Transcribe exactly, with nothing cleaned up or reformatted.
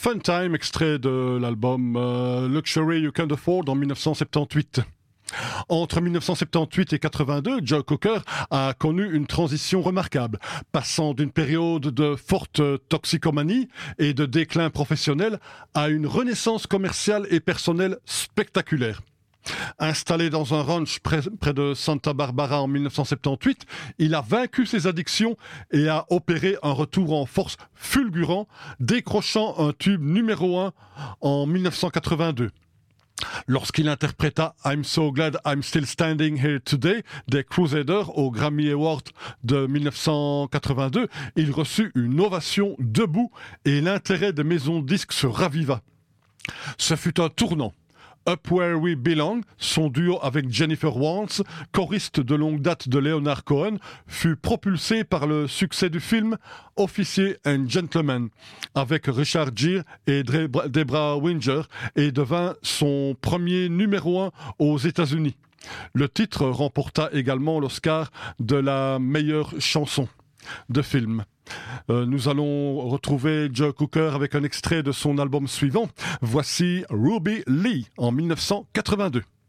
Fun Time, extrait de l'album euh, Luxury You Can't Afford en dix-neuf cent soixante-dix-huit. Entre dix-neuf cent soixante-dix-huit et quatre-vingt-deux, Joe Cocker a connu une transition remarquable, passant d'une période de forte toxicomanie et de déclin professionnel à une renaissance commerciale et personnelle spectaculaire. Installé dans un ranch près, près de Santa Barbara en dix-neuf cent soixante-dix-huit, il a vaincu ses addictions et a opéré un retour en force fulgurant, décrochant un tube numéro un en dix-neuf cent quatre-vingt-deux. Lorsqu'il interpréta I'm So Glad I'm Still Standing Here Today des Crusaders au Grammy Award de dix-neuf cent quatre-vingt-deux, il reçut une ovation debout et l'intérêt des maisons de disques se raviva. Ce fut un tournant. Up Where We Belong, son duo avec Jennifer Warnes, choriste de longue date de Leonard Cohen, fut propulsé par le succès du film Officier and Gentleman avec Richard Gere et Debra Winger et devint son premier numéro un aux États-Unis. Le titre remporta également l'Oscar de la meilleure chanson de film. Euh, nous allons retrouver Joe Cocker avec un extrait de son album suivant. Voici Ruby Lee en dix-neuf cent quatre-vingt-deux.